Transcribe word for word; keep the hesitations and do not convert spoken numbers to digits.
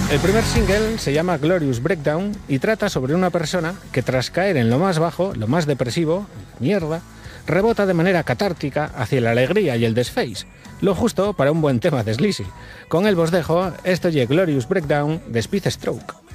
El primer single se llama Glorious Breakdown y trata sobre una persona que tras caer en lo más bajo, lo más depresivo, mierda, rebota de manera catártica hacia la alegría y el desface, lo justo para un buen tema de Sleazy. Con el vos dejo, esto es Glorious Breakdown de Speed Stroke.